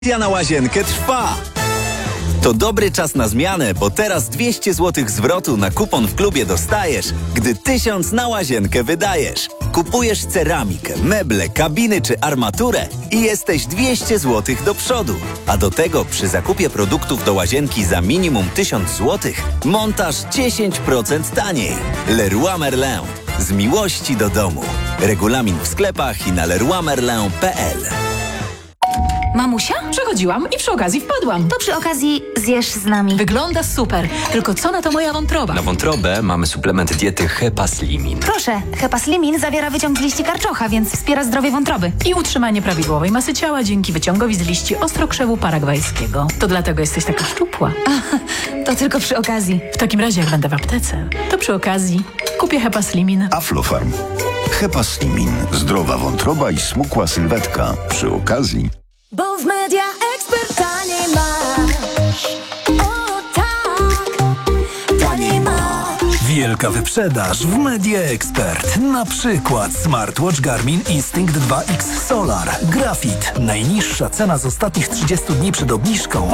Akcja na łazienkę trwa! To dobry czas na zmianę, bo teraz 200 zł zwrotu na kupon w klubie dostajesz, gdy 1000 na łazienkę wydajesz. Kupujesz ceramikę, meble, kabiny czy armaturę i jesteś 200 zł do przodu. A do tego przy zakupie produktów do łazienki za minimum 1000 zł montaż 10% taniej. Leroy Merlin. Z miłości do domu. Regulamin w sklepach i na leroymerlin.pl. Mamusia? Przechodziłam i przy okazji wpadłam. To przy okazji zjesz z nami. Wygląda super. Tylko co na to moja wątroba? Na wątrobę mamy suplement diety Hepaslimin. Proszę, Hepaslimin zawiera wyciąg z liści karczocha, więc wspiera zdrowie wątroby. I utrzymanie prawidłowej masy ciała dzięki wyciągowi z liści ostrokrzewu paragwajskiego. To dlatego jesteś taka szczupła. To tylko przy okazji. W takim razie, jak będę w aptece, to przy okazji kupię Hepaslimin. Aflofarm. Hepaslimin. Zdrowa wątroba i smukła sylwetka. Przy okazji. Bo w Media Expert taniej masz. O tak, taniej masz. Wielka wyprzedaż w Media Expert. Na przykład smartwatch Garmin Instinct 2X Solar. Grafit. Najniższa cena z ostatnich 30 dni przed obniżką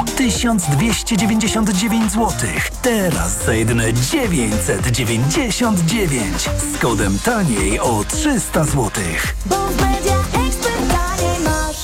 1299 zł. Teraz za jedyne 999. Z kodem taniej o 300 zł. Bo w Media Expert taniej masz.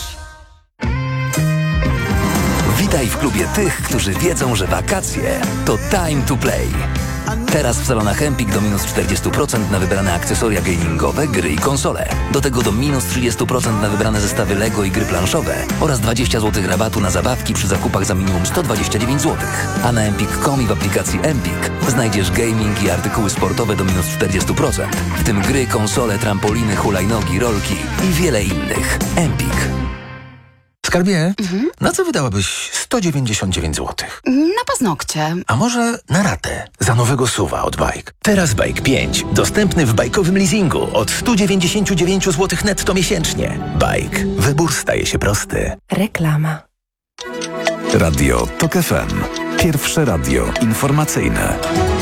Witaj w klubie tych, którzy wiedzą, że wakacje to time to play. Teraz w salonach Empik do minus 40% na wybrane akcesoria gamingowe, gry i konsole. Do tego do minus 30% na wybrane zestawy Lego i gry planszowe oraz 20 zł rabatu na zabawki przy zakupach za minimum 129 zł. A na empik.com i w aplikacji Empik znajdziesz gaming i artykuły sportowe do minus 40%, w tym gry, konsole, trampoliny, hulajnogi, rolki i wiele innych. Empik. Skarbie, na co wydałabyś 199 zł? Na paznokcie. A może na ratę za nowego SUV-a od Bike? Teraz Bike 5. Dostępny w bajkowym leasingu od 199 zł netto miesięcznie. Bike. Wybór staje się prosty. Reklama. Radio TOK FM. Pierwsze radio informacyjne.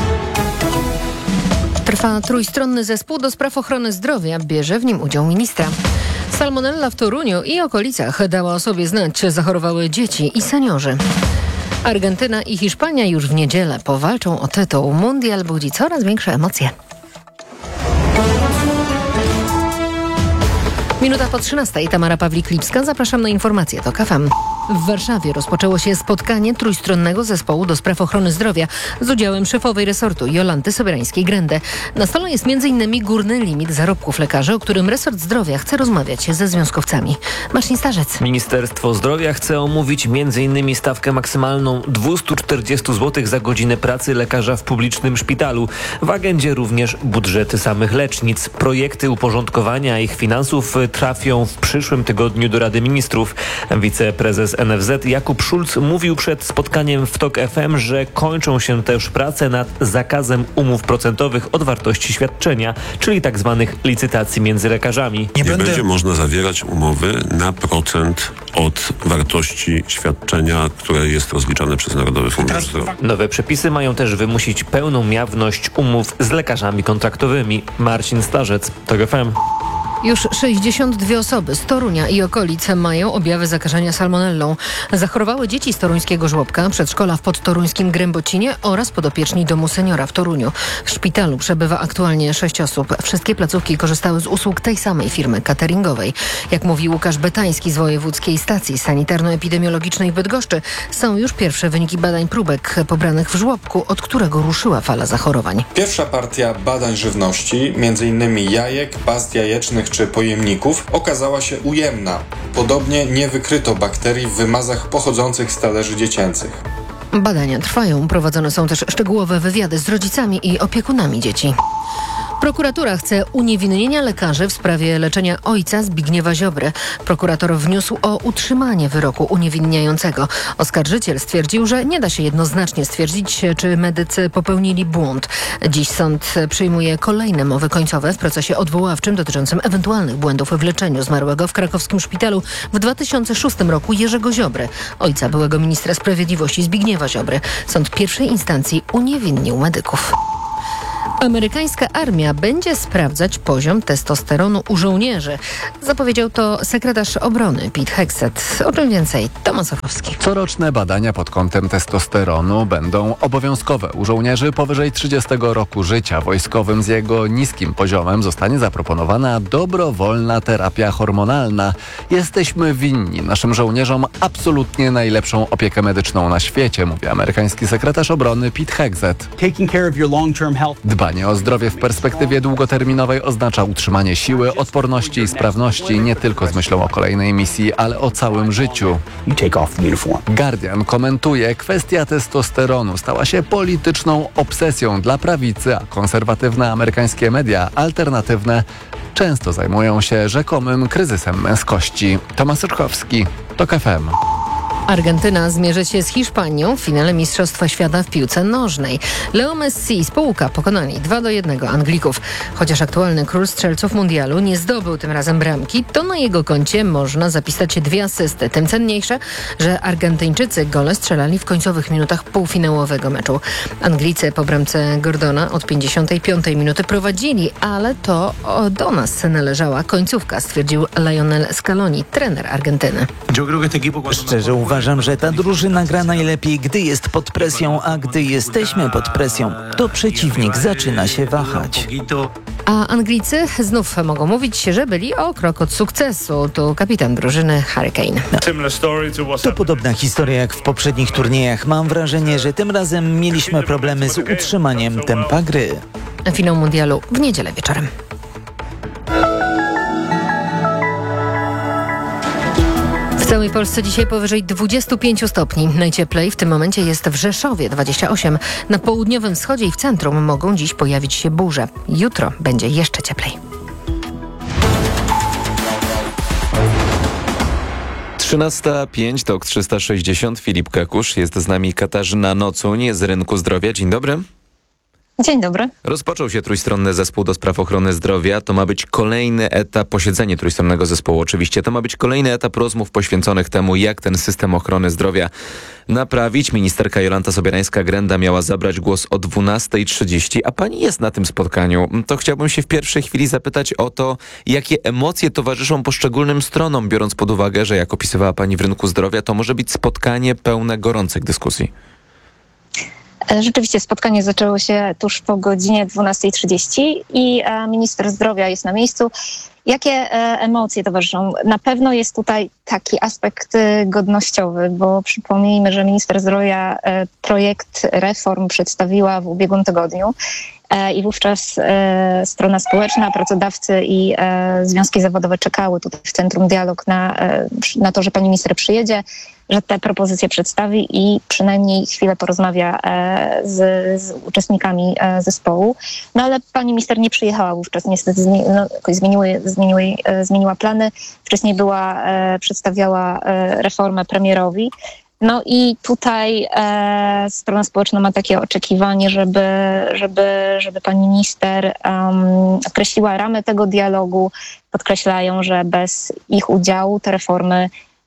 Trwa trójstronny zespół do spraw ochrony zdrowia. Bierze w nim udział ministra. Salmonella w Toruniu i okolicach dała o sobie znać. Zachorowały dzieci i seniorzy. Argentyna i Hiszpania już w niedzielę powalczą o tytuł. Mundial budzi coraz większe emocje. Minuta po 13. Tamara Pawlik-Lipska. Zapraszam na informacje TOK FM. W Warszawie rozpoczęło się spotkanie trójstronnego zespołu do spraw ochrony zdrowia z udziałem szefowej resortu Jolanty Sobierańskiej-Grende. Na stole jest m.in. górny limit zarobków lekarzy, o którym resort zdrowia chce rozmawiać ze związkowcami. Marcin Starzec. Ministerstwo Zdrowia chce omówić m.in. stawkę maksymalną 240 zł za godzinę pracy lekarza w publicznym szpitalu. W agendzie również budżety samych lecznic. Projekty uporządkowania ich finansów trafią w przyszłym tygodniu do Rady Ministrów. Wiceprezes NFZ Jakub Szulc mówił przed spotkaniem w TOK FM, że kończą się też prace nad zakazem umów procentowych od wartości świadczenia, czyli tzw. licytacji między lekarzami. Nie będzie można zawierać umowy na procent od wartości świadczenia, które jest rozliczane przez Narodowy Fundusz Zdrowia. Nowe przepisy mają też wymusić pełną jawność umów z lekarzami kontraktowymi. Marcin Starzec, TOK FM. Już 62 osoby z Torunia i okolic mają objawy zakażenia salmonellą. Zachorowały dzieci z toruńskiego żłobka, przedszkola w podtoruńskim Grębocinie oraz podopieczni domu seniora w Toruniu. W szpitalu przebywa aktualnie 6 osób. Wszystkie placówki korzystały z usług tej samej firmy cateringowej. Jak mówi Łukasz Betański z Wojewódzkiej Stacji Sanitarno-Epidemiologicznej w Bydgoszczy, są już pierwsze wyniki badań próbek pobranych w żłobku, od którego ruszyła fala zachorowań. Pierwsza partia badań żywności, m.in. jajek, past jajecznych czy pojemników, okazała się ujemna. Podobnie nie wykryto bakterii w wymazach pochodzących z talerzy dziecięcych. Badania trwają. Prowadzone są też szczegółowe wywiady z rodzicami i opiekunami dzieci. Prokuratura chce uniewinnienia lekarzy w sprawie leczenia ojca Zbigniewa Ziobry. Prokurator wniósł o utrzymanie wyroku uniewinniającego. Oskarżyciel stwierdził, że nie da się jednoznacznie stwierdzić, czy medycy popełnili błąd. Dziś sąd przyjmuje kolejne mowy końcowe w procesie odwoławczym dotyczącym ewentualnych błędów w leczeniu zmarłego w krakowskim szpitalu w 2006 roku Jerzego Ziobry, ojca byłego ministra sprawiedliwości Zbigniewa Ziobry. Sąd pierwszej instancji uniewinnił medyków. Amerykańska armia będzie sprawdzać poziom testosteronu u żołnierzy. Zapowiedział to sekretarz obrony Pete Hegseth. O czym więcej Tomasz Ochowski. Coroczne badania pod kątem testosteronu będą obowiązkowe u żołnierzy powyżej 30 roku życia. Wojskowym z jego niskim poziomem zostanie zaproponowana dobrowolna terapia hormonalna. Jesteśmy winni naszym żołnierzom absolutnie najlepszą opiekę medyczną na świecie, mówi amerykański sekretarz obrony Pete Hegseth. Dbanie o zdrowie w perspektywie długoterminowej oznacza utrzymanie siły, odporności i sprawności nie tylko z myślą o kolejnej misji, ale o całym życiu. Guardian komentuje, kwestia testosteronu stała się polityczną obsesją dla prawicy, a konserwatywne amerykańskie media alternatywne często zajmują się rzekomym kryzysem męskości. Tomasz Urchowski, TOK FM. Argentyna zmierzy się z Hiszpanią w finale Mistrzostwa Świata w piłce nożnej. Leo Messi i spółka pokonali 2-1 Anglików. Chociaż aktualny król strzelców mundialu nie zdobył tym razem bramki, to na jego koncie można zapisać 2 asysty. Tym cenniejsze, że Argentyńczycy gole strzelali w końcowych minutach półfinałowego meczu. Anglicy po bramce Gordona od 55 minuty prowadzili, ale to do nas należała końcówka, stwierdził Lionel Scaloni, trener Argentyny. Szczerze uważam, że ta drużyna gra najlepiej, gdy jest pod presją, a gdy jesteśmy pod presją, to przeciwnik zaczyna się wahać. A Anglicy znów mogą mówić, że byli o krok od sukcesu. To kapitan drużyny Harry Kane. To podobna historia jak w poprzednich turniejach. Mam wrażenie, że tym razem mieliśmy problemy z utrzymaniem tempa gry. Finał mundialu w niedzielę wieczorem. W całej Polsce dzisiaj powyżej 25 stopni. Najcieplej w tym momencie jest w Rzeszowie 28. Na południowym wschodzie i w centrum mogą dziś pojawić się burze. Jutro będzie jeszcze cieplej. 13:05, TOK 360. Filip Kakusz, jest z nami Katarzyna Nocuń z Rynku Zdrowia. Dzień dobry. Dzień dobry. Rozpoczął się Trójstronny Zespół do Spraw Ochrony Zdrowia. To ma być kolejny etap, posiedzenie Trójstronnego Zespołu oczywiście. To ma być kolejny etap rozmów poświęconych temu, jak ten system ochrony zdrowia naprawić. Ministerka Jolanta Sobierańska-Grenda miała zabrać głos o 12:30, a pani jest na tym spotkaniu. To chciałbym się w pierwszej chwili zapytać o to, jakie emocje towarzyszą poszczególnym stronom, biorąc pod uwagę, że jak opisywała pani w Rynku Zdrowia, to może być spotkanie pełne gorących dyskusji. Rzeczywiście spotkanie zaczęło się tuż po godzinie 12:30 i minister zdrowia jest na miejscu. Jakie emocje towarzyszą? Na pewno jest tutaj taki aspekt godnościowy, bo przypomnijmy, że minister zdrowia projekt reform przedstawiła w ubiegłym tygodniu i wówczas strona społeczna, pracodawcy i związki zawodowe czekały tutaj w Centrum Dialog na to, że pani minister przyjedzie, że te propozycje przedstawi i przynajmniej chwilę porozmawia z uczestnikami zespołu. No ale pani minister nie przyjechała wówczas, niestety zmieniła plany. Wcześniej przedstawiała reformę premierowi. No i tutaj strona społeczna ma takie oczekiwanie, żeby pani minister określiła ramę tego dialogu. Podkreślają, że bez ich udziału te reformy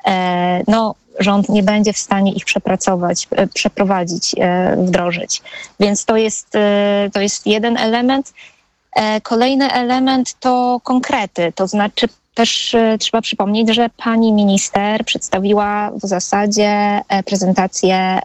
rząd nie będzie w stanie ich przeprowadzić, wdrożyć. Więc to jest jeden element. Kolejny element to konkrety, to znaczy też trzeba przypomnieć, że pani minister przedstawiła w zasadzie prezentację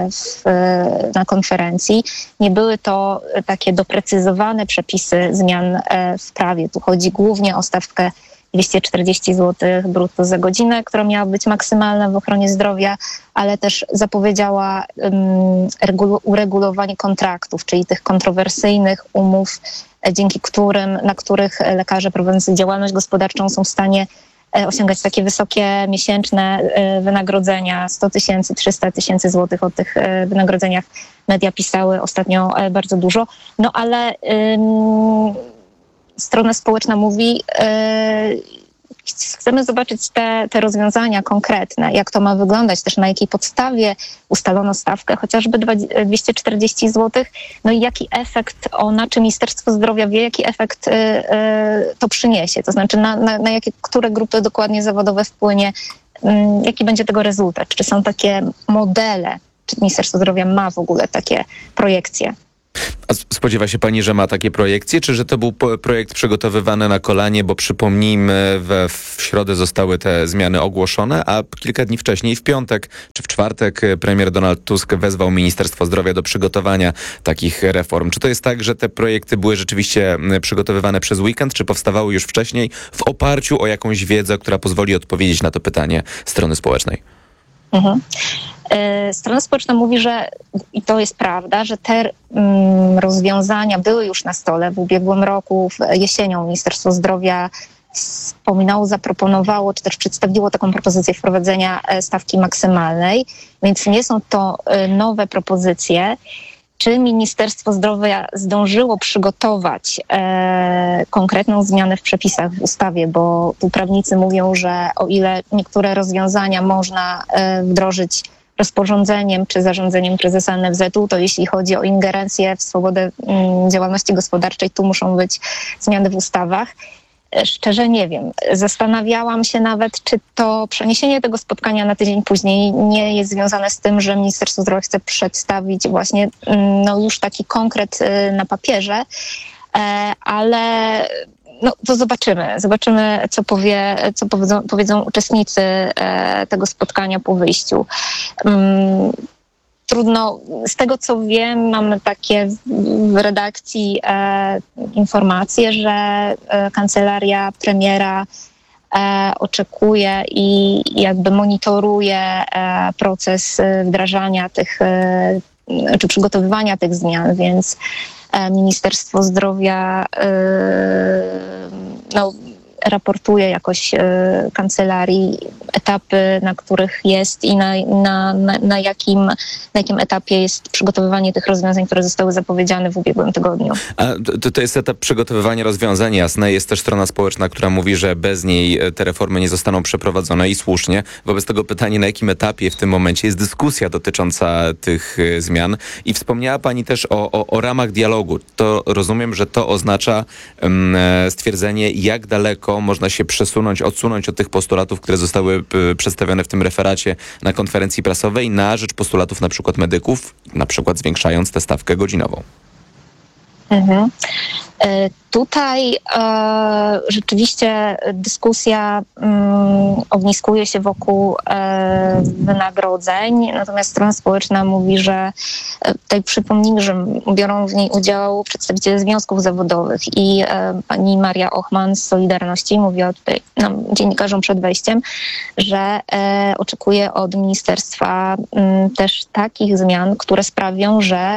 na konferencji. Nie były to takie doprecyzowane przepisy zmian w prawie. Tu chodzi głównie o stawkę 240 zł brutto za godzinę, która miała być maksymalna w ochronie zdrowia, ale też zapowiedziała uregulowanie kontraktów, czyli tych kontrowersyjnych umów, na których lekarze prowadzący działalność gospodarczą są w stanie osiągać takie wysokie miesięczne wynagrodzenia, 100 000, 300 000 złotych. O tych wynagrodzeniach media pisały ostatnio bardzo dużo. No ale strona społeczna mówi, chcemy zobaczyć te rozwiązania konkretne, jak to ma wyglądać, też na jakiej podstawie ustalono stawkę, chociażby 240 zł. No i jaki efekt czy Ministerstwo Zdrowia wie, jaki efekt to przyniesie, to znaczy które grupy dokładnie zawodowe wpłynie, jaki będzie tego rezultat, czy są takie modele, czy Ministerstwo Zdrowia ma w ogóle takie projekcje. A spodziewa się pani, że ma takie projekcje, czy że to był projekt przygotowywany na kolanie, bo przypomnijmy, w środę zostały te zmiany ogłoszone, a kilka dni wcześniej, w piątek czy w czwartek, premier Donald Tusk wezwał Ministerstwo Zdrowia do przygotowania takich reform. Czy to jest tak, że te projekty były rzeczywiście przygotowywane przez weekend, czy powstawały już wcześniej w oparciu o jakąś wiedzę, która pozwoli odpowiedzieć na to pytanie strony społecznej? Strona społeczna mówi, że, i to jest prawda, że te rozwiązania były już na stole. W ubiegłym roku, jesienią, Ministerstwo Zdrowia wspominało, zaproponowało, czy też przedstawiło taką propozycję wprowadzenia stawki maksymalnej, więc nie są to nowe propozycje. Czy Ministerstwo Zdrowia zdążyło przygotować konkretną zmianę w przepisach w ustawie, bo tu prawnicy mówią, że o ile niektóre rozwiązania można wdrożyć rozporządzeniem czy zarządzeniem prezesa NFZ-u, to jeśli chodzi o ingerencję w swobodę działalności gospodarczej, tu muszą być zmiany w ustawach. Szczerze nie wiem. Zastanawiałam się nawet, czy to przeniesienie tego spotkania na tydzień później nie jest związane z tym, że Ministerstwo Zdrowia chce przedstawić właśnie już taki konkret na papierze, ale to zobaczymy. Zobaczymy, co powiedzą uczestnicy tego spotkania po wyjściu. Trudno, z tego co wiem, mamy takie w redakcji informacje, że kancelaria premiera oczekuje i jakby monitoruje proces wdrażania tych, czy przygotowywania tych zmian, więc Ministerstwo Zdrowia raportuje jakoś kancelarii etapy, na których jest i na jakim etapie jest przygotowywanie tych rozwiązań, które zostały zapowiedziane w ubiegłym tygodniu. A to jest etap przygotowywania rozwiązań, jasne. Jest też strona społeczna, która mówi, że bez niej te reformy nie zostaną przeprowadzone i słusznie. Wobec tego pytanie, na jakim etapie w tym momencie jest dyskusja dotycząca tych zmian. I wspomniała pani też o ramach dialogu. To rozumiem, że to oznacza stwierdzenie, jak daleko można się odsunąć od tych postulatów, które zostały przedstawione w tym referacie na konferencji prasowej na rzecz postulatów na przykład medyków, na przykład zwiększając tę stawkę godzinową. Tutaj rzeczywiście dyskusja ogniskuje się wokół wynagrodzeń, natomiast strona społeczna mówi, że tutaj przypomnijmy, że biorą w niej udział przedstawiciele związków zawodowych i pani Maria Ochman z Solidarności mówiła tutaj dziennikarzom przed wejściem, że oczekuje od ministerstwa też takich zmian, które sprawią, że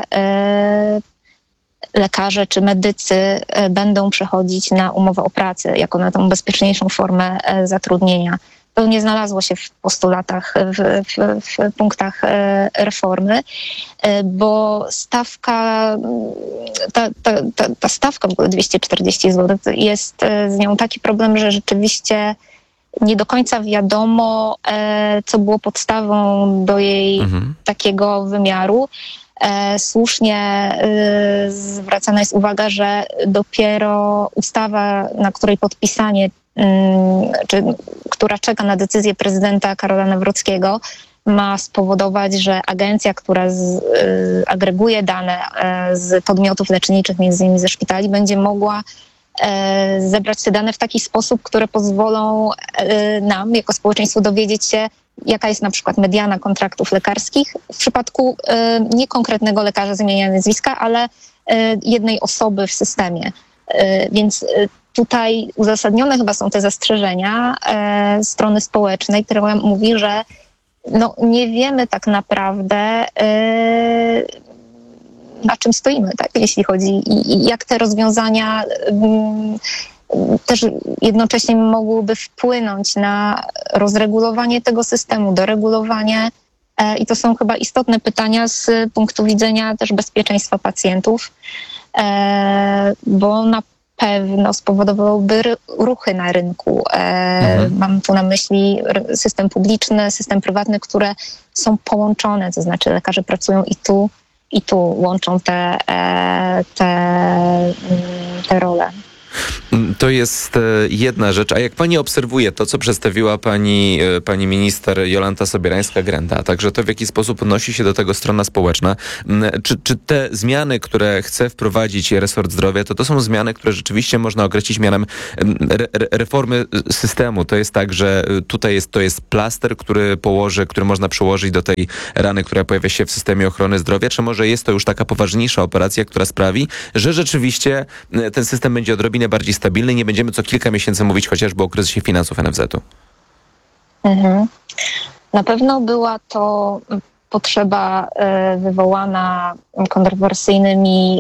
lekarze czy medycy będą przechodzić na umowę o pracę jako na tą bezpieczniejszą formę zatrudnienia. To nie znalazło się w postulatach, w punktach reformy, bo stawka, ta stawka w ogóle 240 zł, jest z nią taki problem, że rzeczywiście nie do końca wiadomo, co było podstawą do jej takiego wymiaru. Słusznie zwracana jest uwaga, że dopiero ustawa, na której podpisanie, czy która czeka na decyzję prezydenta Karola Nawrockiego, ma spowodować, że agencja, która agreguje dane z podmiotów leczniczych, między innymi ze szpitali, będzie mogła zebrać te dane w taki sposób, które pozwolą nam, jako społeczeństwu, dowiedzieć się, jaka jest na przykład mediana kontraktów lekarskich w przypadku nie konkretnego lekarza z imienia i nazwiska, ale jednej osoby w systemie. Więc tutaj uzasadnione chyba są te zastrzeżenia strony społecznej, która mówi, że nie wiemy tak naprawdę, na czym stoimy, tak, jeśli chodzi i jak te rozwiązania też jednocześnie mogłyby wpłynąć na rozregulowanie tego systemu, doregulowanie. I to są chyba istotne pytania z punktu widzenia też bezpieczeństwa pacjentów, bo na pewno spowodowałoby ruchy na rynku. Mam tu na myśli system publiczny, system prywatny, które są połączone, to znaczy lekarze pracują i tu łączą te role. To jest jedna rzecz. A jak pani obserwuje to, co przedstawiła pani minister Jolanta Sobierańska-Grenda, a także to, w jaki sposób odnosi się do tego strona społeczna, czy te zmiany, które chce wprowadzić resort zdrowia, to są zmiany, które rzeczywiście można określić mianem reformy systemu. To jest tak, że tutaj to jest plaster, który można przyłożyć do tej rany, która pojawia się w systemie ochrony zdrowia, czy może jest to już taka poważniejsza operacja, która sprawi, że rzeczywiście ten system będzie odrobinę bardziej stabilny i nie będziemy co kilka miesięcy mówić chociażby o kryzysie finansów NFZ-u? Na pewno była to potrzeba wywołana kontrowersyjnymi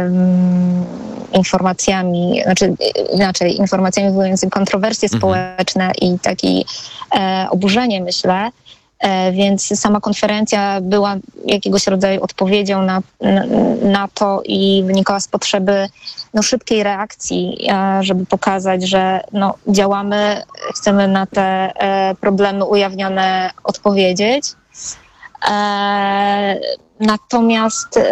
informacjami, informacjami wywołującymi kontrowersje społeczne i takie oburzenie, myślę. Więc sama konferencja była jakiegoś rodzaju odpowiedzią na to i wynikała z potrzeby szybkiej reakcji, żeby pokazać, że działamy, chcemy na te problemy ujawnione odpowiedzieć. Natomiast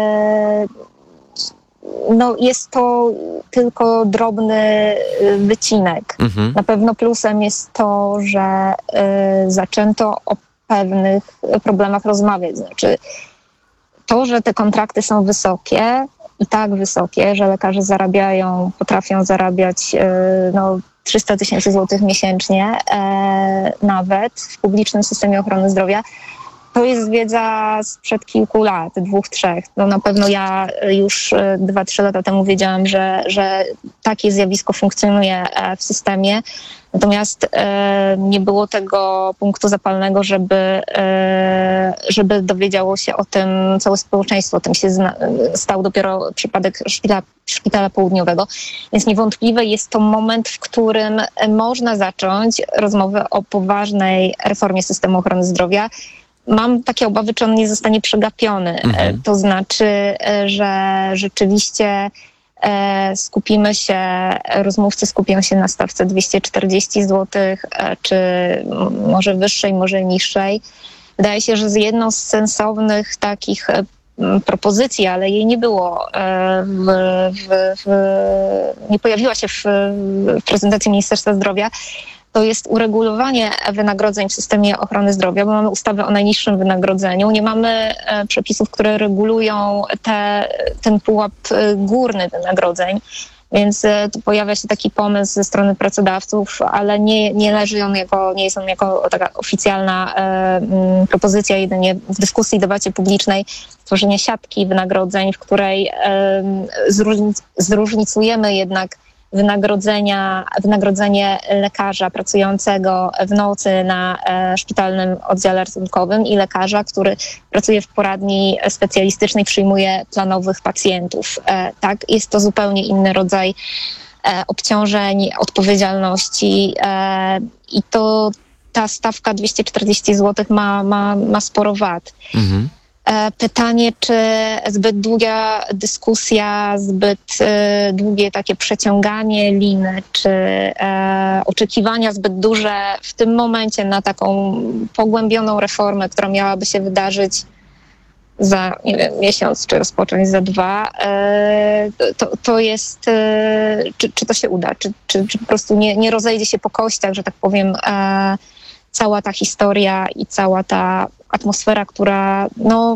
jest to tylko drobny wycinek. Na pewno plusem jest to, że zaczęto o pewnych problemach rozmawiać. Znaczy to, że te kontrakty są wysokie i tak wysokie, że lekarze potrafią zarabiać 300 000 złotych miesięcznie nawet w publicznym systemie ochrony zdrowia. To jest wiedza sprzed kilku lat, 2-3. Na pewno ja już 2-3 lata temu wiedziałam, że takie zjawisko funkcjonuje w systemie. Natomiast nie było tego punktu zapalnego, żeby dowiedziało się o tym całe społeczeństwo. O tym się stał dopiero przypadek szpitala południowego. Więc niewątpliwie jest to moment, w którym można zacząć rozmowę o poważnej reformie systemu ochrony zdrowia. Mam takie obawy, czy on nie zostanie przegapiony. To znaczy, że rzeczywiście rozmówcy skupią się na stawce 240 zł, czy może wyższej, może niższej. Wydaje się, że jedną z sensownych takich propozycji, ale jej nie było, nie pojawiła się w prezentacji Ministerstwa Zdrowia, to jest uregulowanie wynagrodzeń w systemie ochrony zdrowia, bo mamy ustawę o najniższym wynagrodzeniu. Nie mamy przepisów, które regulują ten pułap górny wynagrodzeń, więc tu pojawia się taki pomysł ze strony pracodawców, ale nie jest on jako taka oficjalna propozycja, jedynie w dyskusji, debacie publicznej, stworzenie siatki wynagrodzeń, w której zróżnicujemy jednak wynagrodzenie lekarza pracującego w nocy na szpitalnym oddziale ratunkowym i lekarza, który pracuje w poradni specjalistycznej, przyjmuje planowych pacjentów. Tak, jest to zupełnie inny rodzaj obciążeń, odpowiedzialności i ta stawka 240 zł ma sporo wad. Pytanie, czy zbyt długa dyskusja, zbyt długie takie przeciąganie liny, czy oczekiwania zbyt duże w tym momencie na taką pogłębioną reformę, która miałaby się wydarzyć za miesiąc, czy rozpocząć za 2, to jest, czy to się uda, czy po prostu nie rozejdzie się po kościach, że tak powiem, cała ta historia i cała ta atmosfera, która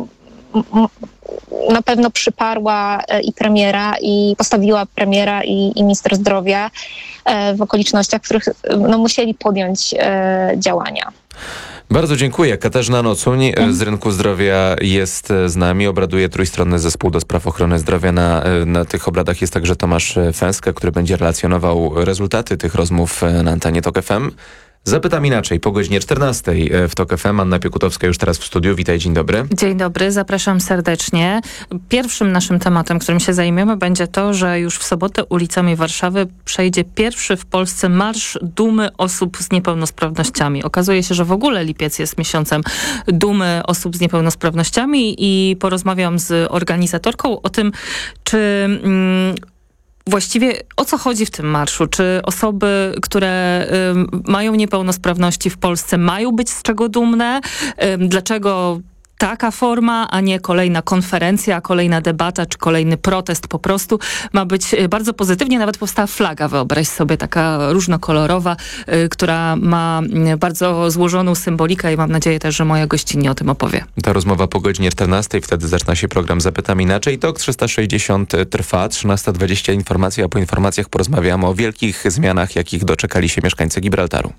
na pewno przyparła i premiera, i postawiła premiera i minister zdrowia w okolicznościach, w których musieli podjąć działania. Bardzo dziękuję. Katarzyna Nocuń z Rynku Zdrowia jest z nami. Obraduje Trójstronny Zespół do Spraw Ochrony Zdrowia. Na tych obradach jest także Tomasz Fęska, który będzie relacjonował rezultaty tych rozmów na antenie TOK FM. Zapytam inaczej, po godzinie 14 w TOK FM. Anna Piekutowska już teraz w studiu. Witaj, dzień dobry. Dzień dobry, zapraszam serdecznie. Pierwszym naszym tematem, którym się zajmiemy, będzie to, że już w sobotę ulicami Warszawy przejdzie pierwszy w Polsce Marsz Dumy Osób z Niepełnosprawnościami. Okazuje się, że w ogóle lipiec jest miesiącem dumy osób z niepełnosprawnościami i porozmawiam z organizatorką o tym, czy właściwie o co chodzi w tym marszu? Czy osoby, które mają niepełnosprawności w Polsce mają być z czego dumne? Dlaczego taka forma, a nie kolejna konferencja, kolejna debata czy kolejny protest. Po prostu ma być bardzo pozytywnie. Nawet powstała flaga, wyobraź sobie, taka różnokolorowa, która ma bardzo złożoną symbolikę i mam nadzieję też, że moja gościni o tym opowie. Ta rozmowa po godzinie 14, wtedy zaczyna się program Zapytam Inaczej. TOK 360 trwa, 13:20 informacje, a po informacjach porozmawiamy o wielkich zmianach, jakich doczekali się mieszkańcy Gibraltaru.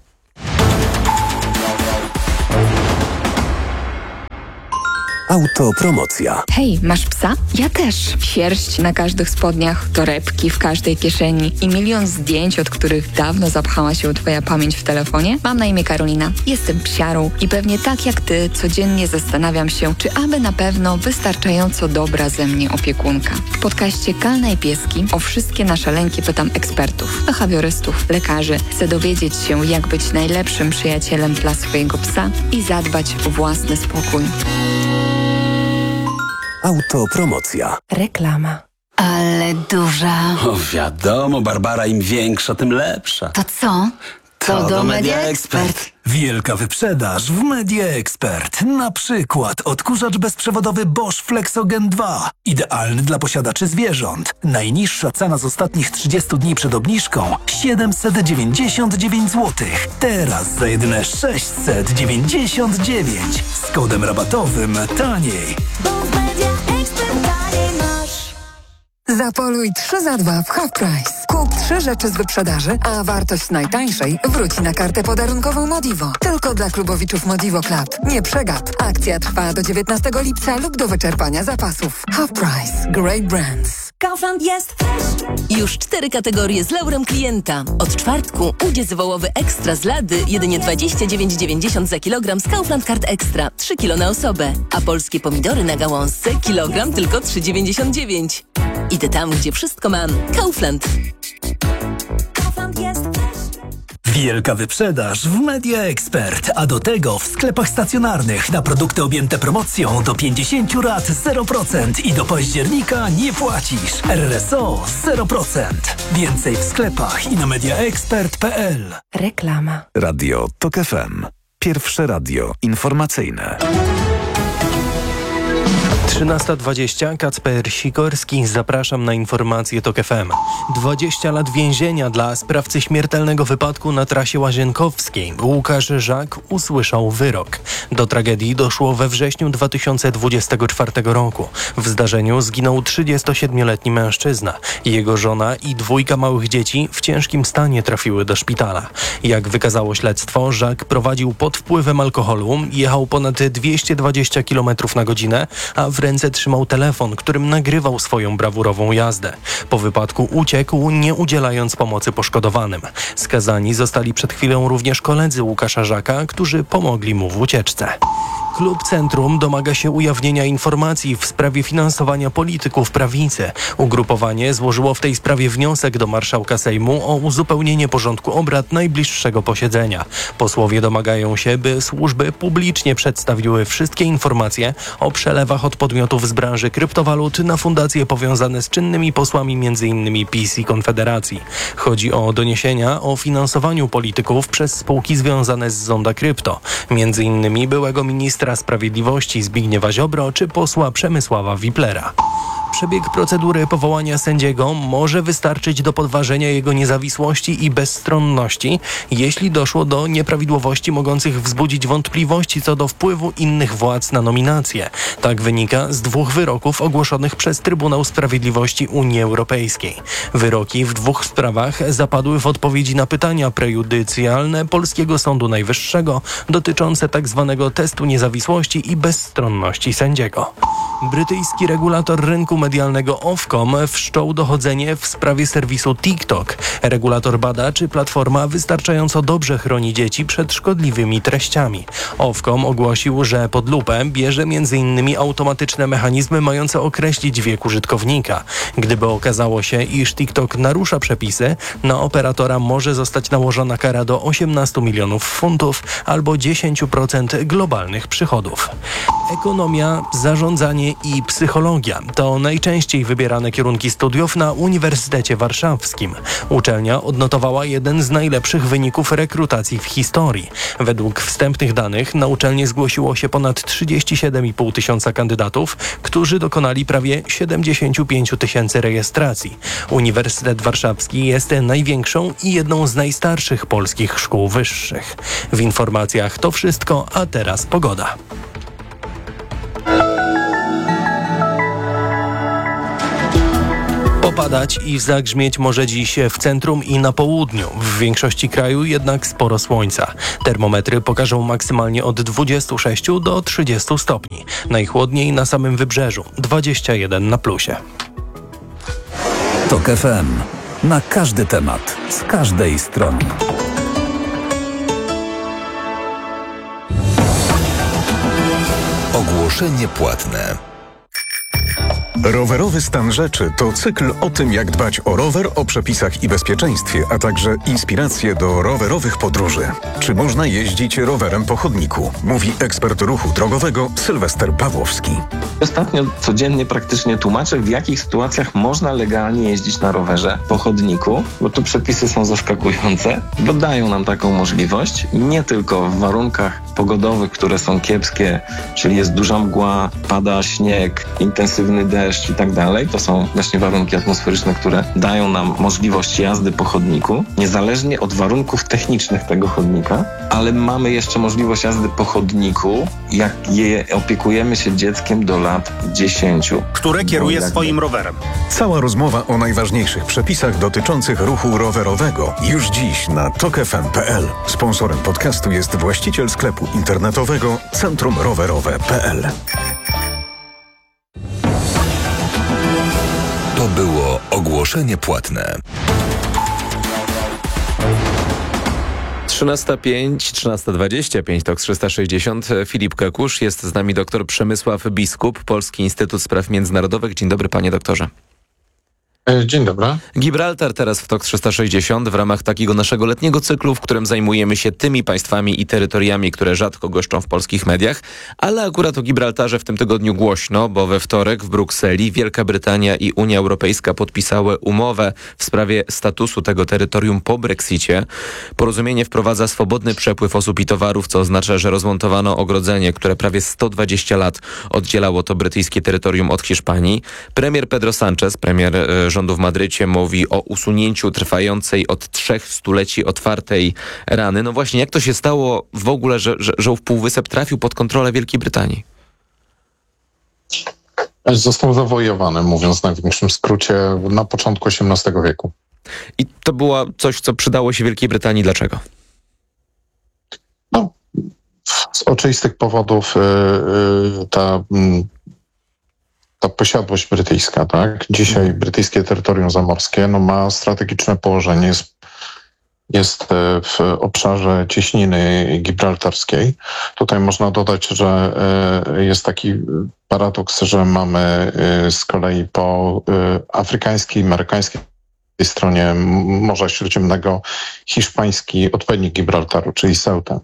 Autopromocja. Hej, masz psa? Ja też. Sierść na każdych spodniach, torebki w każdej kieszeni i milion zdjęć, od których dawno zapchała się twoja pamięć w telefonie? Mam na imię Karolina. Jestem psiarą i pewnie tak jak ty codziennie zastanawiam się, czy aby na pewno wystarczająco dobra ze mnie opiekunka. W podcaście Kalna i Pieski o wszystkie nasze lęki pytam ekspertów, behawiorystów, lekarzy. Chcę dowiedzieć się, jak być najlepszym przyjacielem dla swojego psa i zadbać o własny spokój. Autopromocja. Reklama. Ale duża. O, wiadomo, Barbara, im większa, tym lepsza. To co? To do Media Expert. Wielka wyprzedaż w Media Expert. Na przykład odkurzacz bezprzewodowy Bosch Flexogen 2. Idealny dla posiadaczy zwierząt. Najniższa cena z ostatnich 30 dni przed obniżką 799 zł. Teraz za jedyne 699. Z kodem rabatowym taniej. Zapoluj 3 za 2 w Half Price. Kup 3 rzeczy z wyprzedaży, a wartość najtańszej wróci na kartę podarunkową Modivo. Tylko dla klubowiczów Modivo Club. Nie przegap. Akcja trwa do 19 lipca lub do wyczerpania zapasów. Half Price. Great brands. Kaufland jest już 4 kategorie z laurem klienta. Od czwartku udziec wołowy ekstra z lady jedynie 29,90 za kilogram z Kaufland Card Extra. 3 kilo na osobę. A polskie pomidory na gałązce kilogram tylko 3,99. Idę tam, gdzie wszystko mam. Kaufland. Kaufland jest Wielka wyprzedaż w Media Expert, a do tego w sklepach stacjonarnych na produkty objęte promocją do 50 rat 0% i do października nie płacisz. RRSO 0%. Więcej w sklepach i na mediaexpert.pl. Reklama. Radio TOK FM. Pierwsze radio informacyjne. 13:20. Kacper Sikorski. Zapraszam na informacje TOK FM. 20 lat więzienia dla sprawcy śmiertelnego wypadku na trasie łazienkowskiej. Łukasz Żak usłyszał wyrok. Do tragedii doszło we wrześniu 2024 roku. W zdarzeniu zginął 37-letni mężczyzna. Jego żona i 2 małych dzieci w ciężkim stanie trafiły do szpitala. Jak wykazało śledztwo, Żak prowadził pod wpływem alkoholu, jechał ponad 220 km na godzinę, a w ręce trzymał telefon, którym nagrywał swoją brawurową jazdę. Po wypadku uciekł, nie udzielając pomocy poszkodowanym. Skazani zostali przed chwilą również koledzy Łukasza Żaka, którzy pomogli mu w ucieczce. Klub Centrum domaga się ujawnienia informacji w sprawie finansowania polityków prawicy. Ugrupowanie złożyło w tej sprawie wniosek do marszałka Sejmu o uzupełnienie porządku obrad najbliższego posiedzenia. Posłowie domagają się, by służby publicznie przedstawiły wszystkie informacje o przelewach od podmiotów z branży kryptowalut na fundacje powiązane z czynnymi posłami m.in. PiS i Konfederacji. Chodzi o doniesienia o finansowaniu polityków przez spółki związane z Zonda Krypto, m.in. byłego ministra sprawiedliwości Zbigniewa Ziobro czy posła Przemysława Wiplera. Przebieg procedury powołania sędziego może wystarczyć do podważenia jego niezawisłości i bezstronności, jeśli doszło do nieprawidłowości mogących wzbudzić wątpliwości co do wpływu innych władz na nominację. Tak wynika z 2 wyroków ogłoszonych przez Trybunał Sprawiedliwości Unii Europejskiej. Wyroki w 2 sprawach zapadły w odpowiedzi na pytania prejudycjalne Polskiego Sądu Najwyższego dotyczące tzw. testu niezawisłości i bezstronności sędziego. Brytyjski regulator rynku medialnego Ofcom wszczął dochodzenie w sprawie serwisu TikTok. Regulator bada, czy platforma wystarczająco dobrze chroni dzieci przed szkodliwymi treściami. Ofcom ogłosił, że pod lupę bierze m.in. automatyczne mechanizmy mające określić wiek użytkownika. Gdyby okazało się, iż TikTok narusza przepisy, na operatora może zostać nałożona kara do 18 milionów funtów albo 10% globalnych przychodów. ekonomia, zarządzanie i psychologia to najczęściej wybierane kierunki studiów na Uniwersytecie Warszawskim. Uczelnia odnotowała jeden z najlepszych wyników rekrutacji w historii. Według wstępnych danych na uczelnię zgłosiło się ponad 37,5 tysiąca kandydatów, którzy dokonali prawie 75 tysięcy rejestracji. Uniwersytet Warszawski jest największą i jedną z najstarszych polskich szkół wyższych. W informacjach to wszystko, a teraz pogoda. Popadać i zagrzmieć może dziś w centrum i na południu. W większości kraju jednak sporo słońca. Termometry pokażą maksymalnie od 26 do 30 stopni. Najchłodniej na samym wybrzeżu, 21 na plusie. TOK FM. Na każdy temat, z każdej strony. Ogłoszenie płatne. Rowerowy stan rzeczy to cykl o tym, jak dbać o rower, o przepisach i bezpieczeństwie, a także inspiracje do rowerowych podróży. Czy można jeździć rowerem po chodniku? Mówi ekspert ruchu drogowego Sylwester Pawłowski. Ostatnio codziennie praktycznie tłumaczę, w jakich sytuacjach można legalnie jeździć na rowerze po chodniku, bo tu przepisy są zaskakujące, bo dają nam taką możliwość, nie tylko w warunkach pogodowych, które są kiepskie, czyli jest duża mgła, pada śnieg, intensywny deszcz i tak dalej. To są właśnie warunki atmosferyczne, które dają nam możliwość jazdy po chodniku, niezależnie od warunków technicznych tego chodnika, ale mamy jeszcze możliwość jazdy po chodniku, jak opiekujemy się dzieckiem do lat 10. Które kieruje swoim rowerem. Cała rozmowa o najważniejszych przepisach dotyczących ruchu rowerowego już dziś na tokfm.pl. Sponsorem podcastu jest właściciel sklepu internetowego centrumrowerowe.pl. To było ogłoszenie płatne. 13:05, 13:25, TOK 360. Filip Kekusz, jest z nami dr Przemysław Biskup, Polski Instytut Spraw Międzynarodowych. Dzień dobry, panie doktorze. Dzień dobry. Gibraltar teraz w TOK 360 w ramach takiego naszego letniego cyklu, w którym zajmujemy się tymi państwami i terytoriami, które rzadko goszczą w polskich mediach, ale akurat o Gibraltarze w tym tygodniu głośno, bo we wtorek w Brukseli Wielka Brytania i Unia Europejska podpisały umowę w sprawie statusu tego terytorium po Brexicie. Porozumienie wprowadza swobodny przepływ osób i towarów, co oznacza, że rozmontowano ogrodzenie, które prawie 120 lat oddzielało to brytyjskie terytorium od Hiszpanii. Premier Pedro Sánchez, premier rządu w Madrycie, mówi o usunięciu trwającej od 3 stuleci otwartej rany. No właśnie, jak to się stało w ogóle, że ów półwysep trafił pod kontrolę Wielkiej Brytanii? Został zawojowany, mówiąc w największym skrócie, na początku XVIII wieku. I to było coś, co przydało się Wielkiej Brytanii. Dlaczego? No, z oczywistych powodów ta posiadłość brytyjska, tak? Dzisiaj brytyjskie terytorium zamorskie ma strategiczne położenie, jest w obszarze cieśniny gibraltarskiej. Tutaj można dodać, że jest taki paradoks, że mamy z kolei po afrykańskiej, amerykańskiej stronie Morza Śródziemnego hiszpański odpowiednik Gibraltaru, czyli Ceuta.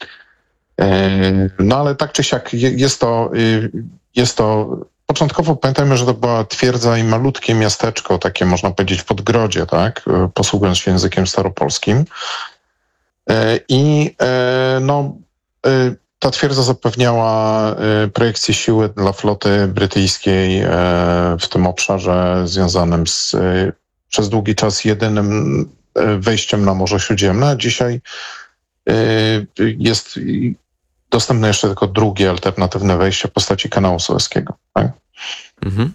No ale tak czy siak jest to początkowo pamiętajmy, że to była twierdza i malutkie miasteczko, takie można powiedzieć w podgrodzie, tak, posługując się językiem staropolskim. Ta twierdza zapewniała projekcję siły dla floty brytyjskiej w tym obszarze związanym z przez długi czas jedynym wejściem na Morze Śródziemne, a dzisiaj jest dostępne jeszcze tylko drugie alternatywne wejście w postaci kanału Sueskiego. Tak? Mhm.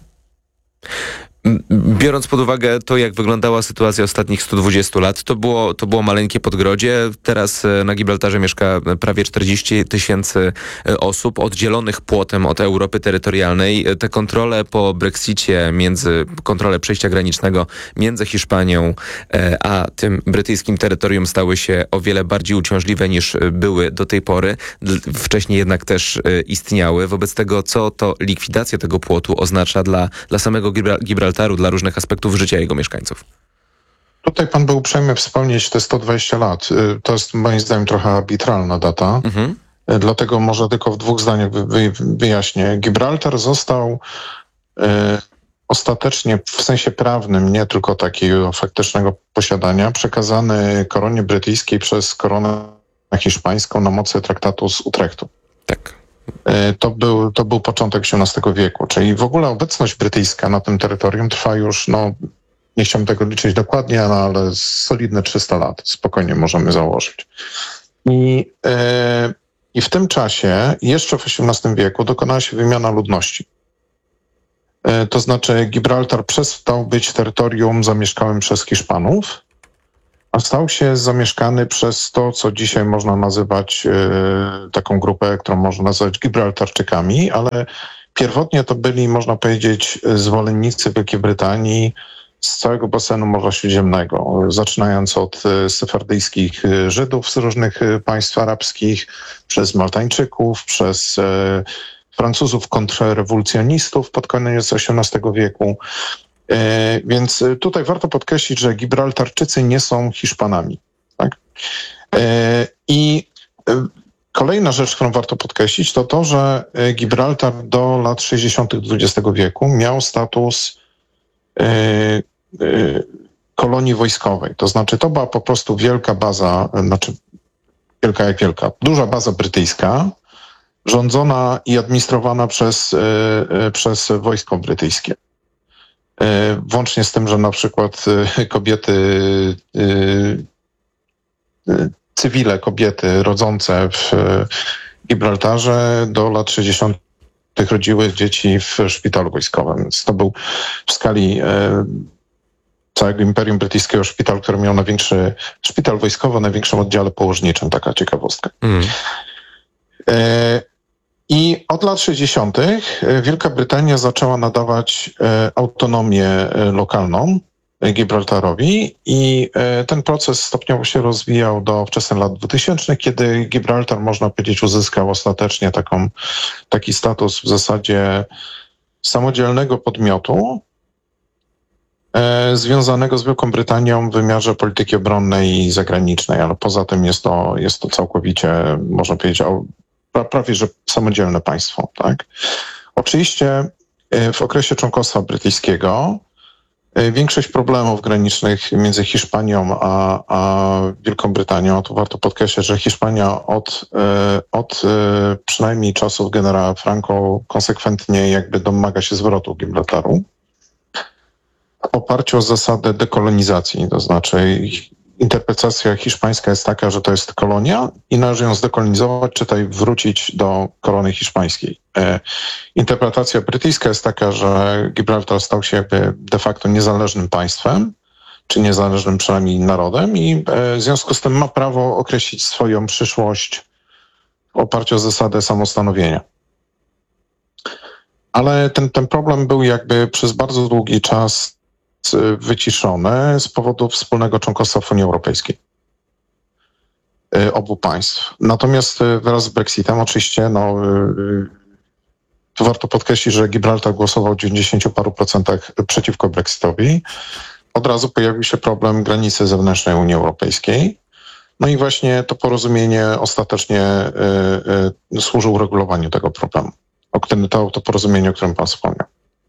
Biorąc pod uwagę to, jak wyglądała sytuacja ostatnich 120 lat, to było maleńkie podgrodzie. Teraz na Gibraltarze mieszka prawie 40 tysięcy osób oddzielonych płotem od Europy terytorialnej. Te kontrole po Brexicie, kontrole przejścia granicznego między Hiszpanią a tym brytyjskim terytorium stały się o wiele bardziej uciążliwe niż były do tej pory. Wcześniej jednak też istniały. Wobec tego, co to likwidacja tego płotu oznacza dla samego Gibraltaru, dla różnych aspektów życia jego mieszkańców? Tutaj pan był uprzejmy wspomnieć te 120 lat. To jest moim zdaniem trochę arbitralna data. Dlatego może tylko w 2 zdaniach wyjaśnię. Gibraltar został ostatecznie w sensie prawnym, nie tylko takiego faktycznego posiadania, przekazany koronie brytyjskiej przez koronę hiszpańską na mocy traktatu z Utrechtu. Tak. To był początek XVIII wieku, czyli w ogóle obecność brytyjska na tym terytorium trwa już, nie chciałbym tego liczyć dokładnie, ale solidne 300 lat, spokojnie możemy założyć. I w tym czasie, jeszcze w XVIII wieku, dokonała się wymiana ludności. To znaczy Gibraltar przestał być terytorium zamieszkałym przez Hiszpanów, a stał się zamieszkany przez to, co dzisiaj można nazywać taką grupę, którą można nazwać Gibraltarczykami, ale pierwotnie to byli, można powiedzieć, zwolennicy Wielkiej Brytanii z całego basenu Morza Śródziemnego, zaczynając od sefardyjskich Żydów z różnych państw arabskich, przez Maltańczyków, przez Francuzów kontrrewolucjonistów pod koniec XVIII wieku. Więc tutaj warto podkreślić, że Gibraltarczycy nie są Hiszpanami. Tak? I kolejna rzecz, którą warto podkreślić, to to, że Gibraltar do lat 60. XX wieku miał status kolonii wojskowej. To znaczy to była po prostu wielka baza, wielka jak wielka, duża baza brytyjska, rządzona i administrowana przez wojsko brytyjskie. Włącznie z tym, że na przykład cywile kobiety rodzące w Gibraltarze do lat 60. rodziły dzieci w szpitalu wojskowym. Więc to był w skali całego Imperium Brytyjskiego szpital, który miał największy szpital wojskowy o największym oddziale położniczym. Taka ciekawostka. I od lat 60. Wielka Brytania zaczęła nadawać autonomię lokalną Gibraltarowi i ten proces stopniowo się rozwijał do wczesnych lat 2000, kiedy Gibraltar, można powiedzieć, uzyskał ostatecznie taki status w zasadzie samodzielnego podmiotu związanego z Wielką Brytanią w wymiarze polityki obronnej i zagranicznej, ale poza tym jest to całkowicie, można powiedzieć, prawie że samodzielne państwo. Tak? Oczywiście w okresie członkostwa brytyjskiego większość problemów granicznych między Hiszpanią a Wielką Brytanią, to warto podkreślić, że Hiszpania od przynajmniej czasów generała Franco konsekwentnie jakby domaga się zwrotu Gibraltaru w oparciu o zasadę dekolonizacji, to znaczy interpretacja hiszpańska jest taka, że to jest kolonia i należy ją zdekolonizować, czytaj wrócić do korony hiszpańskiej. Interpretacja brytyjska jest taka, że Gibraltar stał się jakby de facto niezależnym państwem, czy niezależnym przynajmniej narodem i w związku z tym ma prawo określić swoją przyszłość w oparciu o zasadę samostanowienia. Ale ten problem był jakby przez bardzo długi czas wyciszone z powodu wspólnego członkostwa w Unii Europejskiej obu państw. Natomiast wraz z Brexitem oczywiście warto podkreślić, że Gibraltar głosował w 90 paru procentach przeciwko Brexitowi. Od razu pojawił się problem granicy zewnętrznej Unii Europejskiej. No i właśnie to porozumienie ostatecznie służy uregulowaniu tego problemu. To porozumienie, o którym pan wspomniał.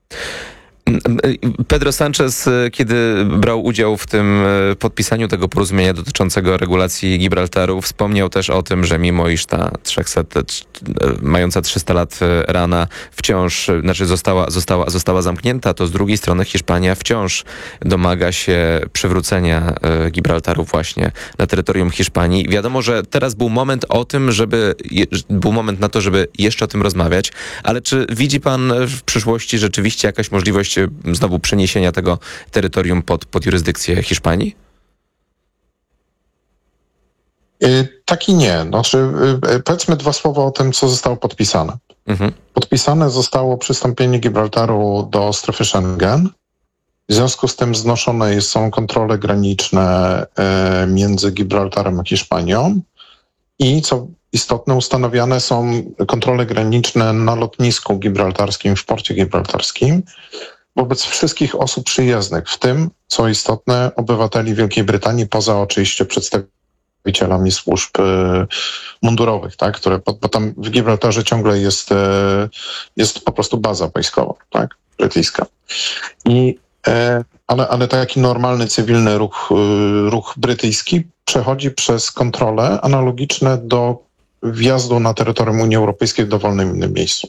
Pedro Sánchez, kiedy brał udział w tym podpisaniu tego porozumienia dotyczącego regulacji Gibraltaru, wspomniał też o tym, że mimo iż ta mająca 300 lat rana wciąż, została zamknięta, to z drugiej strony Hiszpania wciąż domaga się przywrócenia Gibraltaru właśnie na terytorium Hiszpanii. Wiadomo, że teraz był moment na to, żeby jeszcze o tym rozmawiać, ale czy widzi pan w przyszłości rzeczywiście jakaś możliwość znowu przeniesienia tego terytorium pod jurysdykcję Hiszpanii? Tak i nie. Znaczy, powiedzmy 2 słowa o tym, co zostało podpisane. Podpisane zostało przystąpienie Gibraltaru do strefy Schengen. W związku z tym znoszone są kontrole graniczne między Gibraltarem a Hiszpanią i co istotne, ustanawiane są kontrole graniczne na lotnisku gibraltarskim, w porcie gibraltarskim wobec wszystkich osób przyjezdnych, w tym, co istotne, obywateli Wielkiej Brytanii, poza oczywiście przedstawicielami przedstawicielami służb mundurowych, tak, które, bo tam w Gibraltarze ciągle jest po prostu baza wojskowa, tak, brytyjska. Ale taki normalny, cywilny ruch brytyjski przechodzi przez kontrole analogiczne do wjazdu na terytorium Unii Europejskiej w dowolnym innym miejscu.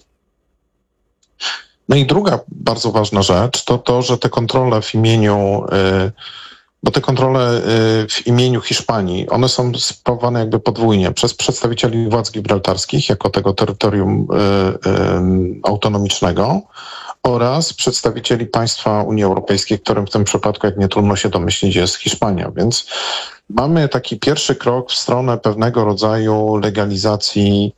No i druga bardzo ważna rzecz to to, że te kontrole w imieniu, w imieniu Hiszpanii, one są sprawowane jakby podwójnie przez przedstawicieli władz gibraltarskich jako tego terytorium autonomicznego oraz przedstawicieli państwa Unii Europejskiej, którym w tym przypadku, jak nie trudno się domyślić, jest Hiszpania. Więc mamy taki pierwszy krok w stronę pewnego rodzaju legalizacji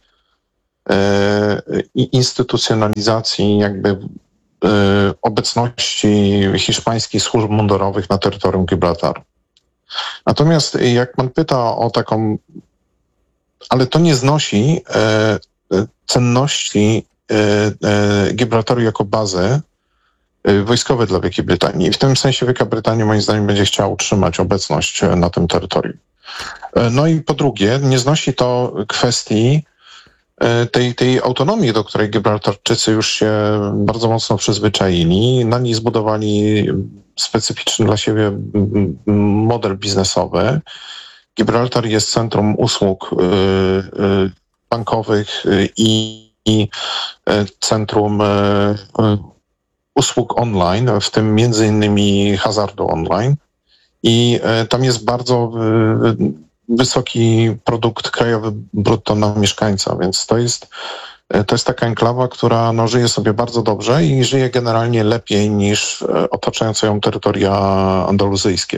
i instytucjonalizacji jakby obecności hiszpańskich służb mundurowych na terytorium Gibraltaru. Natomiast jak pan pyta o taką, ale to nie znosi cenności Gibraltaru jako bazy wojskowej dla Wielkiej Brytanii. I w tym sensie Wielka Brytania moim zdaniem będzie chciała utrzymać obecność na tym terytorium. No i po drugie, nie znosi to kwestii tej autonomii, do której Gibraltarczycy już się bardzo mocno przyzwyczaili. Na niej zbudowali specyficzny dla siebie model biznesowy. Gibraltar jest centrum usług bankowych i centrum usług online, w tym między innymi hazardu online. I tam jest bardzo wysoki produkt krajowy brutto na mieszkańca, więc to jest taka enklawa, która żyje sobie bardzo dobrze i żyje generalnie lepiej niż otaczające ją terytoria andaluzyjskie.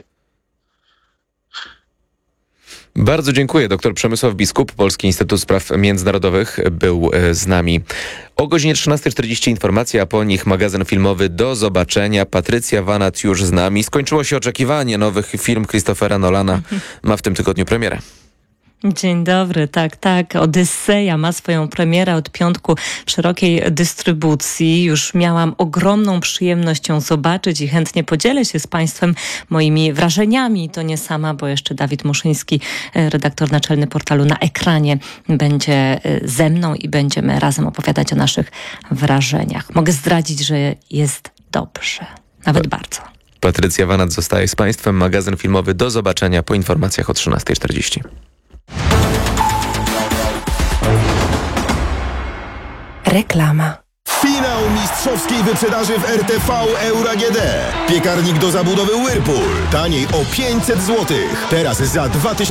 Bardzo dziękuję. Dr Przemysław Biskup, Polski Instytut Spraw Międzynarodowych był z nami. O godzinie 13:40 informacja, a po nich magazyn filmowy Do zobaczenia. Patrycja Wanat już z nami. Skończyło się oczekiwanie. Nowy film Christophera Nolana ma w tym tygodniu premierę. Dzień dobry, tak. Odyseja ma swoją premierę od piątku w szerokiej dystrybucji. Już miałam ogromną przyjemność ją zobaczyć i chętnie podzielę się z Państwem moimi wrażeniami. To nie sama, bo jeszcze Dawid Muszyński, redaktor naczelny portalu Na Ekranie, będzie ze mną i będziemy razem opowiadać o naszych wrażeniach. Mogę zdradzić, że jest dobrze, nawet bardzo. Patrycja Wanat zostaje z Państwem. Magazyn filmowy Do zobaczenia po informacjach o 13:40. Reklama. Finał mistrzowskiej wyprzedaży w RTV Euro AGD. Piekarnik do zabudowy Whirlpool. Taniej o 500 zł. Teraz za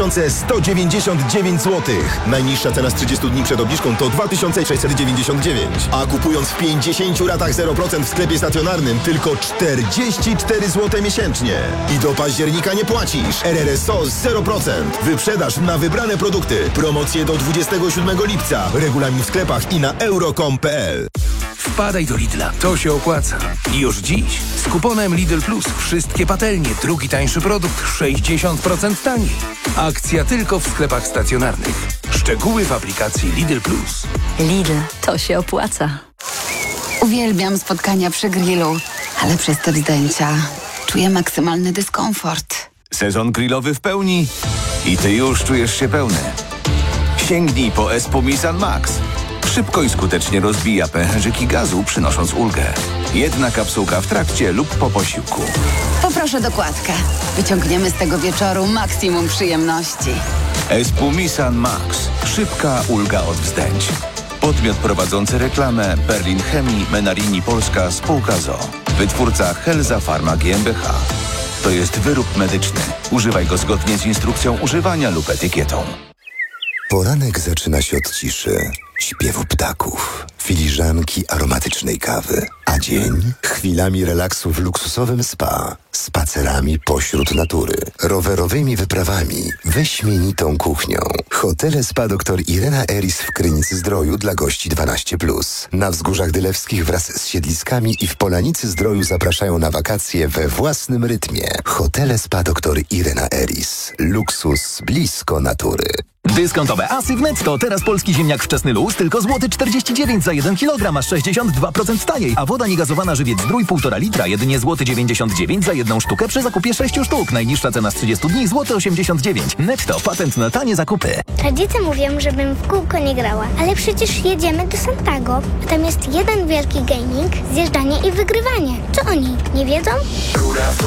2199 zł. Najniższa cena z 30 dni przed obniżką to 2699. A kupując w 50 ratach 0% w sklepie stacjonarnym tylko 44 zł miesięcznie. I do października nie płacisz. RRSO 0%. Wyprzedaż na wybrane produkty. Promocje do 27 lipca. Regulamin w sklepach i na euro.com.pl. Wpadaj do Lidla, to się opłaca. Już dziś z kuponem Lidl Plus wszystkie patelnie, drugi tańszy produkt 60% taniej. Akcja tylko w sklepach stacjonarnych. Szczegóły w aplikacji Lidl Plus. Lidl, to się opłaca. Uwielbiam spotkania przy grillu, ale przez te zdjęcia czuję maksymalny dyskomfort. Sezon grillowy w pełni i ty już czujesz się pełny. Sięgnij po Espumisan Max. Szybko i skutecznie rozbija pęcherzyki gazu, przynosząc ulgę. Jedna kapsułka w trakcie lub po posiłku. Poproszę dokładkę. Wyciągniemy z tego wieczoru maksimum przyjemności. Espumisan Max. Szybka ulga od wzdęć. Podmiot prowadzący reklamę Berlin Chemii, Menarini Polska, spółka ZOO. Wytwórca Helza Pharma GmbH. To jest wyrób medyczny. Używaj go zgodnie z instrukcją używania lub etykietą. Poranek zaczyna się od ciszy, śpiewu ptaków, filiżanki aromatycznej kawy, a dzień chwilami relaksu w luksusowym spa, spacerami pośród natury, rowerowymi wyprawami, wyśmienitą kuchnią. Hotele Spa dr Irena Eris w Krynicy-Zdroju dla gości 12+. Na Wzgórzach Dylewskich wraz z siedliskami i w Polanicy-Zdroju zapraszają na wakacje we własnym rytmie. Hotele Spa dr Irena Eris. Luksus blisko natury. Dyskontowe asy w Netto. Teraz polski ziemniak wczesny luz tylko złoty 49 za 1 kg, a 62% taniej. A woda niegazowana Żywiec Zdrój 1,5 litra jedynie złoty 99 za 1 jedną sztukę przy zakupie 6 sztuk. Najniższa cena z 30 dni złoty 89. Netto, patent na tanie zakupy. Rodzice mówią, żebym w kółko nie grała, ale przecież jedziemy do Santago, a tam jest jeden wielki gaming, zjeżdżanie i wygrywanie. Co oni nie wiedzą?